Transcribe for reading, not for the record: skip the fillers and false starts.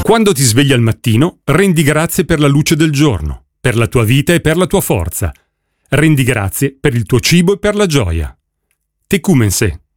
Quando ti svegli al mattino, rendi grazie per la luce del giorno, per la tua vita e per la tua forza. Rendi grazie per il tuo cibo e per la gioia. Tecumense.